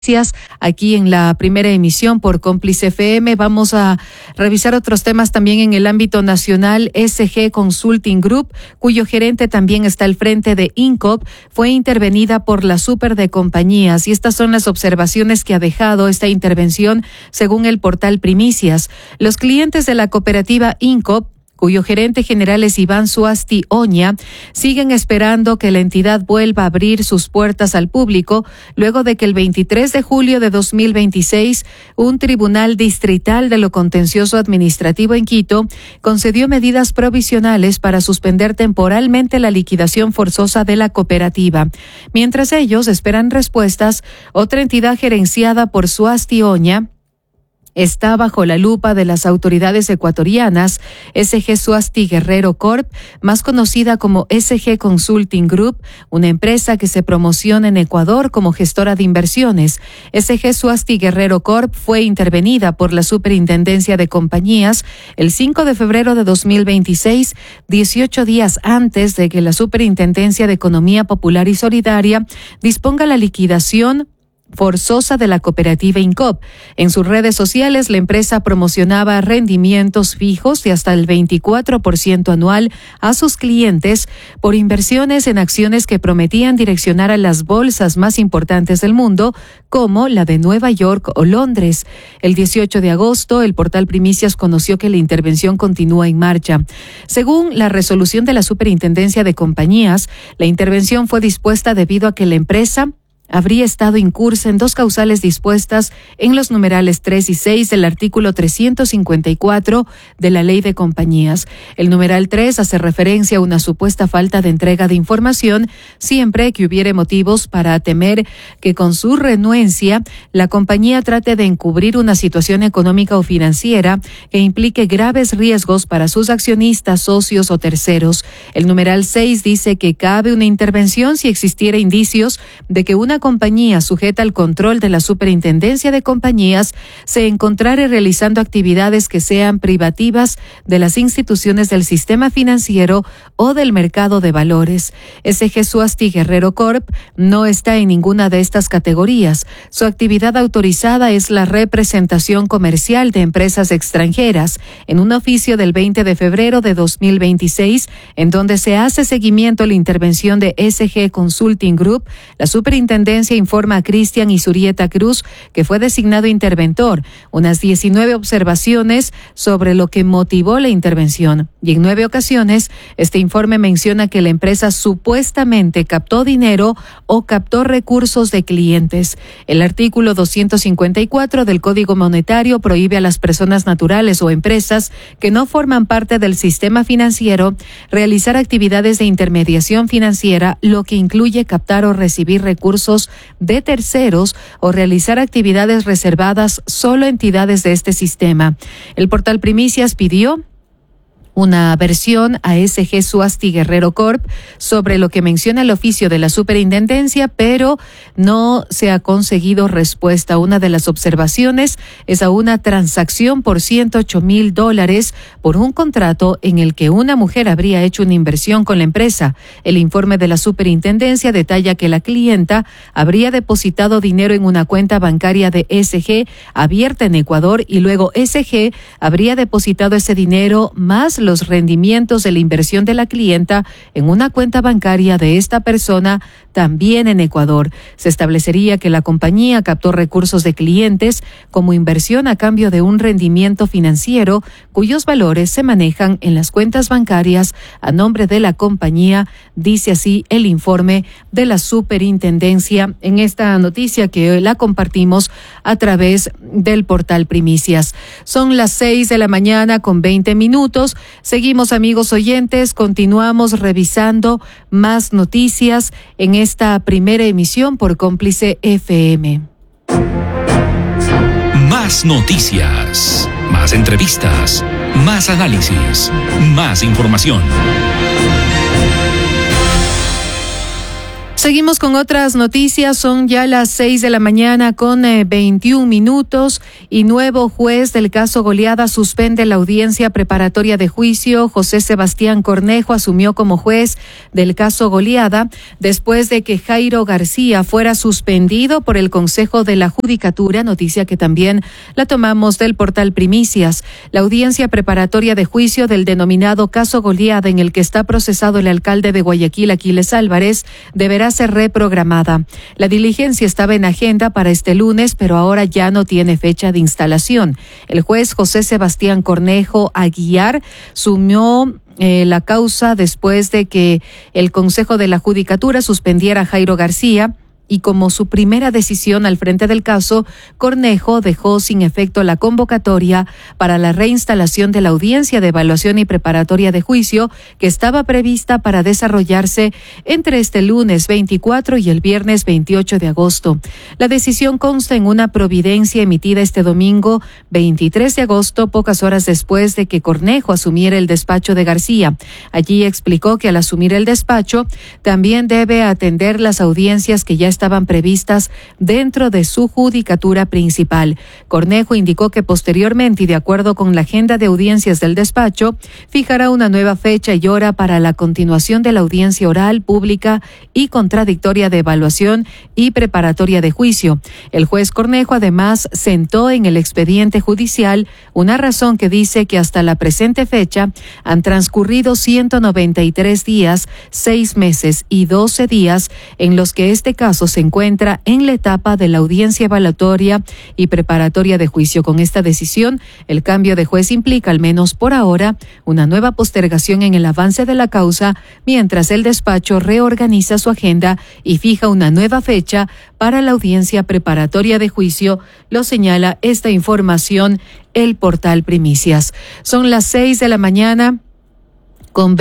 Aquí en la primera emisión por Cómplice FM. Vamos a revisar otros temas también en el ámbito nacional. SG Consulting Group, cuyo gerente también está al frente de INCOP, fue intervenida por la Super de Compañías, y estas son las observaciones que ha dejado esta intervención según el portal Primicias. Los clientes de la cooperativa INCOP, cuyo gerente general es Iván Suasti Oña, siguen esperando que la entidad vuelva a abrir sus puertas al público luego de que el 23 de julio de 2026 un tribunal distrital de lo contencioso administrativo en Quito concedió medidas provisionales para suspender temporalmente la liquidación forzosa de la cooperativa. Mientras ellos esperan respuestas, otra entidad gerenciada por Suasti Oña está bajo la lupa de las autoridades ecuatorianas. SG Suasti Guerrero Corp, más conocida como SG Consulting Group, una empresa que se promociona en Ecuador como gestora de inversiones. SG Suasti Guerrero Corp fue intervenida por la Superintendencia de Compañías el 5 de febrero de 2026, 18 días antes de que la Superintendencia de Economía Popular y Solidaria disponga la liquidación forzosa de la cooperativa INCOP. En sus redes sociales, la empresa promocionaba rendimientos fijos de hasta el 24% anual a sus clientes por inversiones en acciones que prometían direccionar a las bolsas más importantes del mundo, como la de Nueva York o Londres. El 18 de agosto, el portal Primicias conoció que la intervención continúa en marcha. Según la resolución de la Superintendencia de Compañías, la intervención fue dispuesta debido a que la empresa habría estado incursa en dos causales dispuestas en los numerales 3 y 6 del artículo 354 de la Ley de Compañías. El numeral 3 hace referencia a una supuesta falta de entrega de información siempre que hubiere motivos para temer que con su renuencia la compañía trate de encubrir una situación económica o financiera que implique graves riesgos para sus accionistas, socios o terceros. El numeral 6 dice que cabe una intervención si existiera indicios de que una compañía sujeta al control de la Superintendencia de Compañías se encontrare realizando actividades que sean privativas de las instituciones del sistema financiero o del mercado de valores. SG Suasti Guerrero Corp no está en ninguna de estas categorías. Su actividad autorizada es la representación comercial de empresas extranjeras en un oficio del 20 de febrero de 2026, en donde se hace seguimiento a la intervención de SG Consulting Group. La Superintendencia informa a Cristian Isurieta Cruz, que fue designado interventor, unas 19 observaciones sobre lo que motivó la intervención. Y en 9 ocasiones, este informe menciona que la empresa supuestamente captó dinero o captó recursos de clientes. El artículo 254 del Código Monetario prohíbe a las personas naturales o empresas que no forman parte del sistema financiero realizar actividades de intermediación financiera, lo que incluye captar o recibir recursos de terceros o realizar actividades reservadas solo a entidades de este sistema. El portal Primicias pidió una versión a SG Suasti Guerrero Corp sobre lo que menciona el oficio de la Superintendencia, pero no se ha conseguido respuesta. Una de las observaciones es a una transacción por $108,000 por un contrato en el que una mujer habría hecho una inversión con la empresa. El informe de la Superintendencia detalla que la clienta habría depositado dinero en una cuenta bancaria de SG abierta en Ecuador y luego SG habría depositado ese dinero más los rendimientos de la inversión de la clienta en una cuenta bancaria de esta persona también en Ecuador. Se establecería que la compañía captó recursos de clientes como inversión a cambio de un rendimiento financiero cuyos valores se manejan en las cuentas bancarias a nombre de la compañía, dice así el informe de la Superintendencia en esta noticia que hoy la compartimos a través del portal Primicias. Son las 6 de la mañana con 20 minutos. Seguimos, amigos oyentes, continuamos revisando más noticias en esta primera emisión por Cómplice FM. Más noticias, más entrevistas, más análisis, más información. Seguimos con otras noticias. Son ya las 6 de la mañana con 21 minutos y nuevo juez del caso Goleada suspende la audiencia preparatoria de juicio. José Sebastián Cornejo asumió como juez del caso Goleada después de que Jairo García fuera suspendido por el Consejo de la Judicatura, noticia que también la tomamos del portal Primicias. La audiencia preparatoria de juicio del denominado caso Goleada, en el que está procesado el alcalde de Guayaquil, Aquiles Álvarez, deberá ser reprogramada. La diligencia estaba en agenda para este lunes, pero ahora ya no tiene fecha de instalación. El juez José Sebastián Cornejo Aguiar sumió la causa después de que el Consejo de la Judicatura suspendiera a Jairo García, y como su primera decisión al frente del caso, Cornejo dejó sin efecto la convocatoria para la reinstalación de la audiencia de evaluación y preparatoria de juicio que estaba prevista para desarrollarse entre este lunes 24 y el viernes 28 de agosto. La decisión consta en una providencia emitida este domingo 23 de agosto, pocas horas después de que Cornejo asumiera el despacho de García. Allí explicó que al asumir el despacho también debe atender las audiencias que ya estaban previstas dentro de su judicatura principal. Cornejo indicó que posteriormente, y de acuerdo con la agenda de audiencias del despacho, fijará una nueva fecha y hora para la continuación de la audiencia oral, pública y contradictoria de evaluación y preparatoria de juicio. El juez Cornejo además sentó en el expediente judicial una razón que dice que hasta la presente fecha han transcurrido 193 días, 6 meses y 12 días en los que este caso se encuentra en la etapa de la audiencia evaluatoria y preparatoria de juicio. Con esta decisión, el cambio de juez implica, al menos por ahora, una nueva postergación en el avance de la causa, mientras el despacho reorganiza su agenda y fija una nueva fecha para la audiencia preparatoria de juicio, lo señala esta información el portal Primicias. Son las 6 de la mañana. Con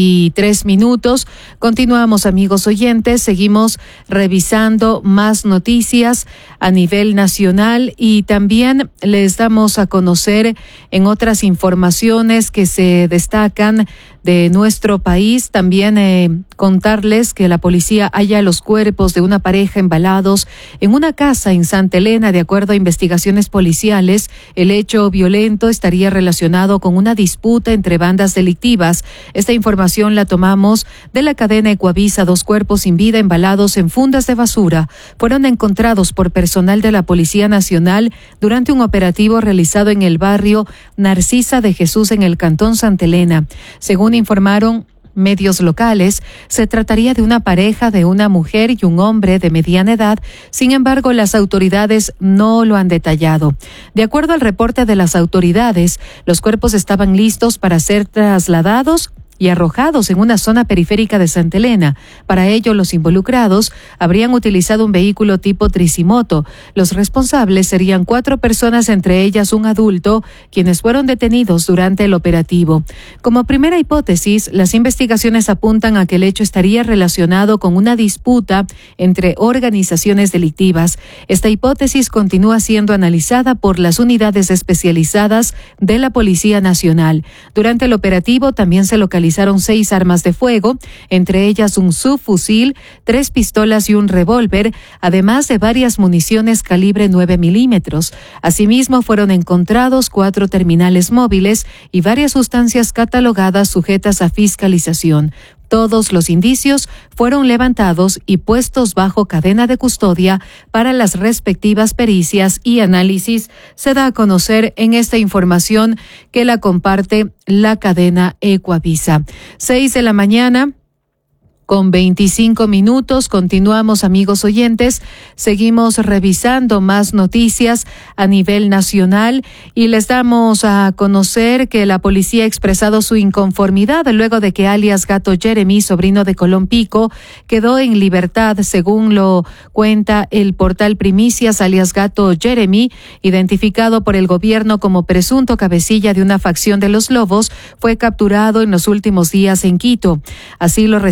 23 minutos. Continuamos, amigos oyentes. Seguimos revisando más noticias a nivel nacional y también les damos a conocer en otras informaciones que se destacan de nuestro país. También contarles que la policía halla los cuerpos de una pareja embalados en una casa en Santa Elena. De acuerdo a investigaciones policiales, el hecho violento estaría relacionado con una disputa entre bandas delictivas. Esta información la tomamos de la cadena Ecuavisa. 2 cuerpos sin vida embalados en fundas de basura fueron encontrados por personal de la Policía Nacional durante un operativo realizado en el barrio Narcisa de Jesús en el cantón Santa Elena. Según informaron medios locales, se trataría de una pareja de una mujer y un hombre de mediana edad. Sin embargo, las autoridades no lo han detallado. De acuerdo al reporte de las autoridades, los cuerpos estaban listos para ser trasladados y arrojados en una zona periférica de Santa Elena. Para ello, los involucrados habrían utilizado un vehículo tipo tricimoto. Los responsables serían 4 personas, entre ellas un adulto, quienes fueron detenidos durante el operativo. Como primera hipótesis, las investigaciones apuntan a que el hecho estaría relacionado con una disputa entre organizaciones delictivas. Esta hipótesis continúa siendo analizada por las unidades especializadas de la Policía Nacional. Durante el operativo también se localizaron 6 armas de fuego, entre ellas un subfusil, 3 pistolas y un revólver, además de varias municiones calibre 9 milímetros. Asimismo, fueron encontrados 4 terminales móviles y varias sustancias catalogadas sujetas a fiscalización. Todos los indicios fueron levantados y puestos bajo cadena de custodia para las respectivas pericias y análisis. Se da a conocer en esta información que la comparte la cadena Ecuavisa. 6 de la mañana. Con 25 minutos, continuamos, amigos oyentes, seguimos revisando más noticias a nivel nacional y les damos a conocer que la policía ha expresado su inconformidad luego de que alias Gato Jeremy, sobrino de Colón Pico, quedó en libertad. Según lo cuenta el portal Primicias, alias Gato Jeremy, identificado por el gobierno como presunto cabecilla de una facción de los Lobos, fue capturado en los últimos días en Quito. Así lo reseña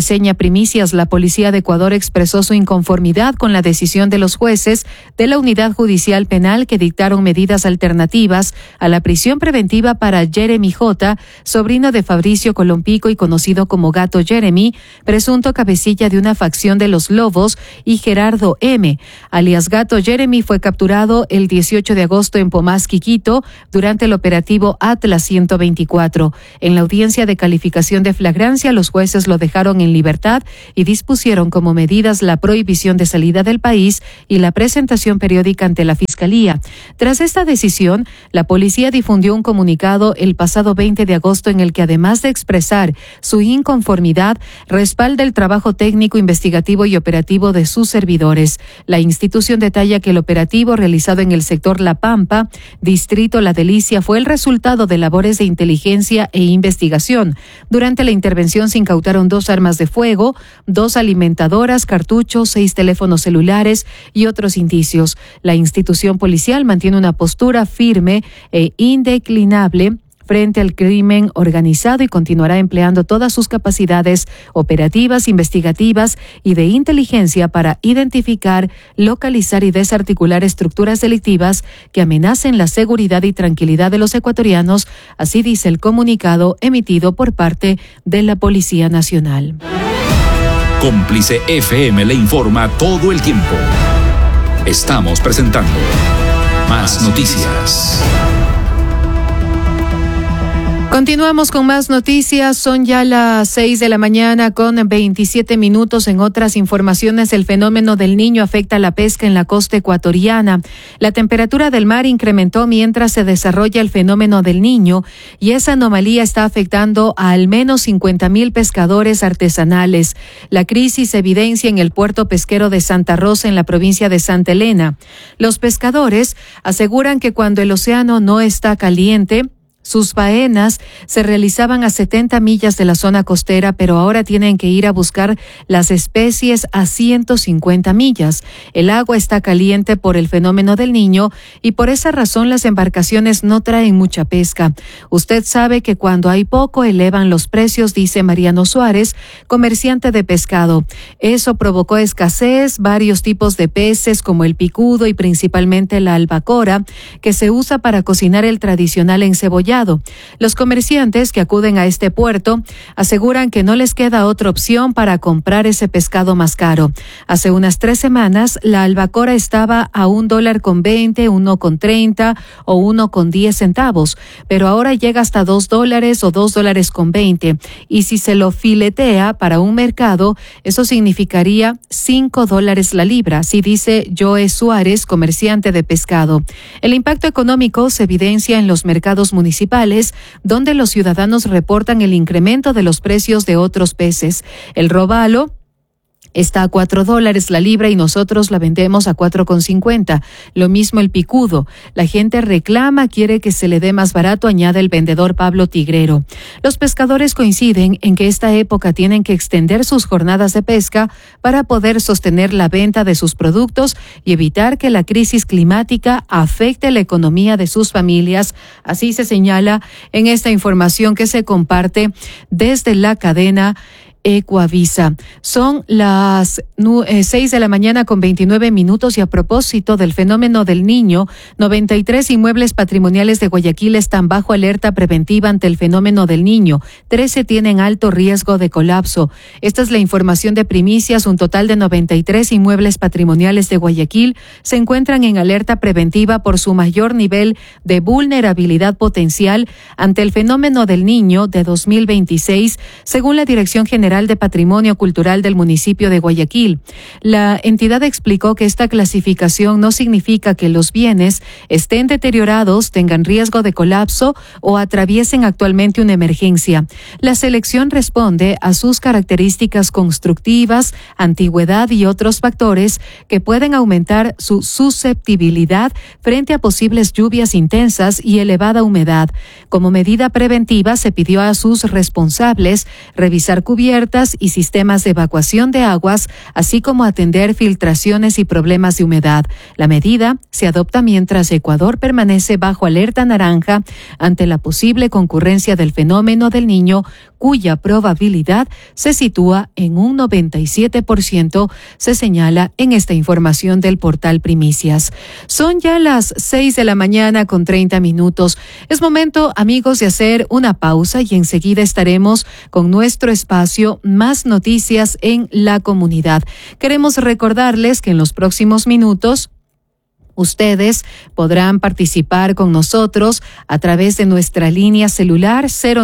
Primicias, la Policía de Ecuador expresó su inconformidad con la decisión de los jueces de la Unidad Judicial Penal que dictaron medidas alternativas a la prisión preventiva para Jeremy J., sobrino de Fabricio Colompico y conocido como Gato Jeremy, presunto cabecilla de una facción de los Lobos, y Gerardo M., alias Gato Jeremy, fue capturado el 18 de agosto en Pomasqui, Quito, durante el operativo Atlas 124. En la audiencia de calificación de flagrancia, los jueces lo dejaron en libertad y dispusieron como medidas la prohibición de salida del país y la presentación periódica ante la Fiscalía. Tras esta decisión, la policía difundió un comunicado el pasado 20 de agosto en el que, además de expresar su inconformidad, respalda el trabajo técnico, investigativo y operativo de sus servidores. La institución detalla que el operativo realizado en el sector La Pampa, distrito La Delicia, fue el resultado de labores de inteligencia e investigación. Durante la intervención se incautaron 2 armas de fuego, 2 alimentadoras, cartuchos, 6 teléfonos celulares y otros indicios. La institución policial mantiene una postura firme e indeclinable frente al crimen organizado y continuará empleando todas sus capacidades operativas, investigativas y de inteligencia para identificar, localizar y desarticular estructuras delictivas que amenacen la seguridad y tranquilidad de los ecuatorianos, así dice el comunicado emitido por parte de la Policía Nacional. Cómplice FM le informa todo el tiempo. Estamos presentando Más Noticias. Continuamos con más noticias. Son ya las 6 de la mañana con 27 minutos. En otras informaciones, el fenómeno del Niño afecta la pesca en la costa ecuatoriana. La temperatura del mar incrementó mientras se desarrolla el fenómeno del Niño y esa anomalía está afectando a al menos 50,000 pescadores artesanales. La crisis se evidencia en el puerto pesquero de Santa Rosa, en la provincia de Santa Elena. Los pescadores aseguran que cuando el océano no está caliente, sus faenas se realizaban a 70 millas de la zona costera, pero ahora tienen que ir a buscar las especies a 150 millas. El agua está caliente por el fenómeno del Niño y por esa razón las embarcaciones no traen mucha pesca. Usted sabe que cuando hay poco elevan los precios, dice Mariano Suárez, comerciante de pescado. Eso provocó escasez, varios tipos de peces como el picudo y principalmente la albacora, que se usa para cocinar el tradicional encebollado. Los comerciantes que acuden a este puerto aseguran que no les queda otra opción para comprar ese pescado más caro. Hace unas 3 semanas, la albacora estaba a $1.20, $1.30 o $1.10, pero ahora llega hasta $2 o $2.20. Y si se lo filetea para un mercado, eso significaría $5 la libra, así dice Joe Suárez, comerciante de pescado. El impacto económico se evidencia en los mercados municipales, donde los ciudadanos reportan el incremento de los precios de otros peces. El robalo está a $4 la libra y nosotros la vendemos a $4.50. Lo mismo el picudo. La gente reclama, quiere que se le dé más barato, añade el vendedor Pablo Tigrero. Los pescadores coinciden en que esta época tienen que extender sus jornadas de pesca para poder sostener la venta de sus productos y evitar que la crisis climática afecte la economía de sus familias. Así se señala en esta información que se comparte desde la cadena Ecuavisa. Son las 6 de la mañana con 29 minutos y a propósito del fenómeno del Niño, 93 inmuebles patrimoniales de Guayaquil están bajo alerta preventiva ante el fenómeno del Niño. 13 tienen alto riesgo de colapso. Esta es la información de Primicias. Un total de 93 inmuebles patrimoniales de Guayaquil se encuentran en alerta preventiva por su mayor nivel de vulnerabilidad potencial ante el fenómeno del Niño de 2026, según la Dirección General de Patrimonio Cultural del municipio de Guayaquil. La entidad explicó que esta clasificación no significa que los bienes estén deteriorados, tengan riesgo de colapso o atraviesen actualmente una emergencia. La selección responde a sus características constructivas, antigüedad y otros factores que pueden aumentar su susceptibilidad frente a posibles lluvias intensas y elevada humedad. Como medida preventiva, se pidió a sus responsables revisar cubiertas, compuertas y sistemas de evacuación de aguas, así como atender filtraciones y problemas de humedad. La medida se adopta mientras Ecuador permanece bajo alerta naranja ante la posible concurrencia del fenómeno del Niño, cuya probabilidad se sitúa en un 97%, se señala en esta información del portal Primicias. Son ya las 6:30 a.m. Es momento, amigos, de hacer una pausa y enseguida estaremos con nuestro espacio Más Noticias en la Comunidad. Queremos recordarles que en los próximos minutos ustedes podrán participar con nosotros a través de nuestra línea celular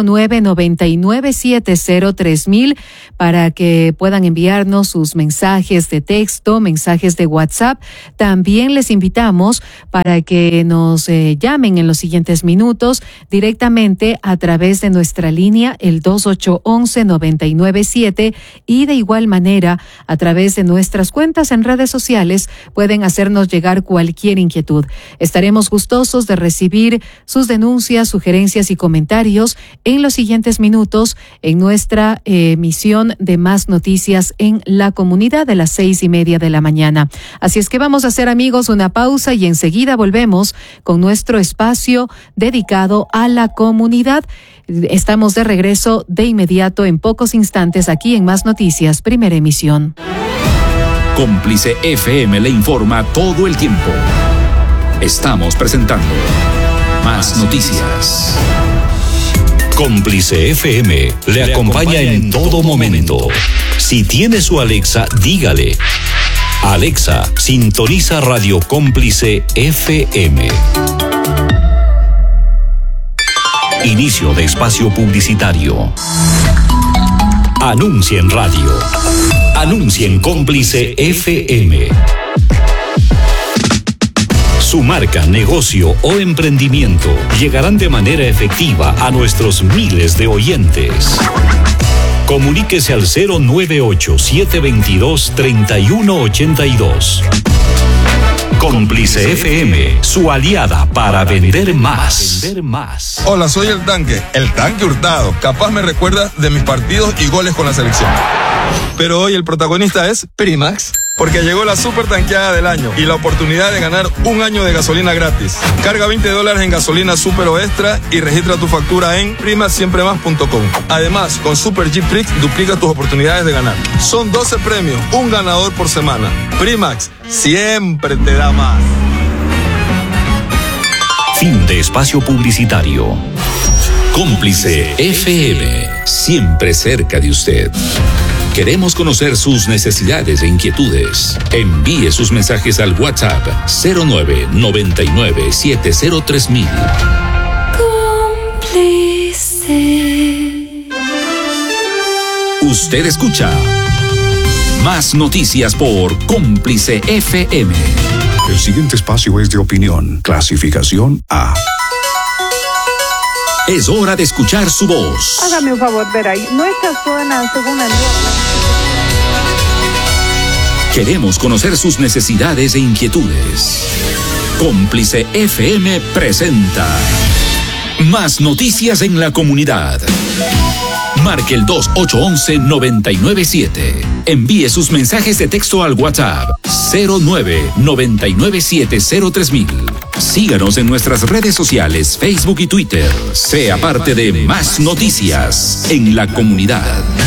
0999703000 para que puedan enviarnos sus mensajes de texto, mensajes de WhatsApp. También les invitamos para que nos llamen en los siguientes minutos directamente a través de nuestra línea el 2811-997 y de igual manera a través de nuestras cuentas en redes sociales pueden hacernos llegar cualquier inquietud. Estaremos gustosos de recibir sus denuncias, sugerencias y comentarios en los siguientes minutos en nuestra emisión de Más Noticias en la Comunidad de las 6:30 de la mañana. Así es que vamos a hacer, amigos, una pausa y enseguida volvemos con nuestro espacio dedicado a la comunidad. Estamos de regreso de inmediato en pocos instantes aquí en Más Noticias, primera emisión. Cómplice FM le informa todo el tiempo. Estamos presentando Más Noticias. Cómplice FM le acompaña en todo momento. Si tiene su Alexa, dígale: Alexa, sintoniza Radio Cómplice FM. Inicio de espacio publicitario. Anuncia en radio. Anuncia en Cómplice FM. Su marca, negocio o emprendimiento llegarán de manera efectiva a nuestros miles de oyentes. Comuníquese al 098-722-3182. Cómplice FM, su aliada para vender más. Hola, soy el Tanque Hurtado. Capaz me recuerda de mis partidos y goles con la selección. Pero hoy el protagonista es Primax, porque llegó la super tanqueada del año y la oportunidad de ganar un año de gasolina gratis. Carga $20 en gasolina super o extra y registra tu factura en primaxsiempremás.com. Además, con Super G Prix duplica tus oportunidades de ganar. Son 12 premios, un ganador por semana. Primax siempre te da más. Fin de espacio publicitario. Cómplice FM, siempre cerca de usted. Queremos conocer sus necesidades e inquietudes. Envíe sus mensajes al WhatsApp 0999703000. Cómplice. Usted escucha Más Noticias por Cómplice FM. El siguiente espacio es de opinión. Clasificación A. Es hora de escuchar su voz. Hágame un favor, Veray. Nuestra zona, según el Queremos conocer sus necesidades e inquietudes. Cómplice FM presenta Más Noticias en la Comunidad. Marque el 2811-997. Envíe sus mensajes de texto al WhatsApp 0999703000. Síganos en nuestras redes sociales, Facebook y Twitter. Sea parte de Más Noticias en la Comunidad.